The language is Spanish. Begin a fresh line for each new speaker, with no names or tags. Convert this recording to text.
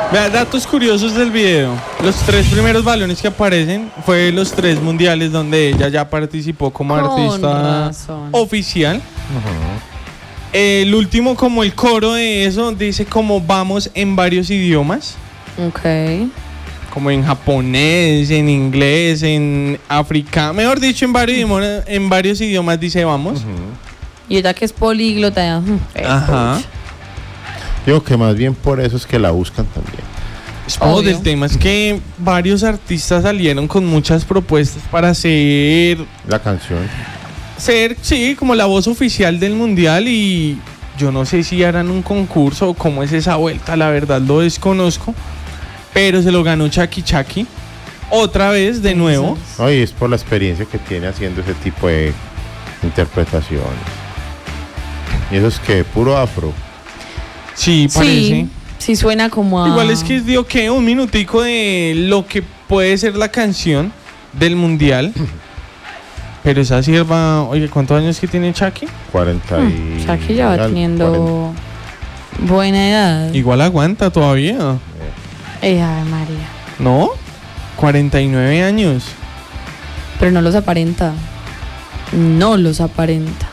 Vea, datos curiosos del video. Los 3 primeros balones que aparecen fue los 3 mundiales donde ella ya participó como artista oficial. El último, como el coro de eso, dice como vamos en varios idiomas.
Ok.
Como en japonés, en inglés, en africano. Mejor dicho, en varios idiomas dice vamos.
Y ella que es políglota.
Ajá.
Digo que más bien por eso es que la buscan también.
Del tema es que varios artistas salieron con muchas propuestas para ser
la canción.
Sí, como la voz oficial del mundial, y yo no sé si harán un concurso o cómo es esa vuelta, la verdad lo desconozco, pero se lo ganó Chucky Chucky otra vez de nuevo.
Ay, es por la experiencia que tiene haciendo ese tipo de interpretaciones. Y eso es que puro afro.
Sí, parece.
Sí, suena como a...
Igual es que dio que un minutico de lo que puede ser la canción del mundial. Pero esa sierva, oye, ¿cuántos años que tiene Chucky?
40 y...
Chucky ya va teniendo buena edad.
Igual aguanta todavía.
Ay, María.
¿No? 49 años.
Pero no los aparenta. No los aparenta.